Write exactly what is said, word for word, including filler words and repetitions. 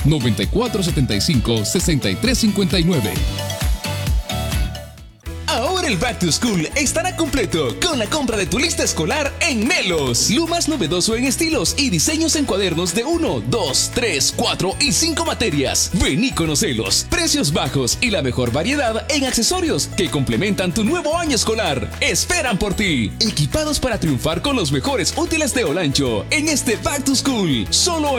noventa y cuatro setenta y cinco, sesenta y tres cincuenta y nueve. Ahora el Back to School estará completo con la compra de tu lista escolar en Melos. Lo más novedoso en estilos y diseños en cuadernos de uno, dos, tres, cuatro y cinco materias. Ven y conocelos. Precios bajos y la mejor variedad en accesorios que complementan tu nuevo año escolar. Esperan por ti. Equipados para triunfar con los mejores útiles de Olancho en este Back to School. Solo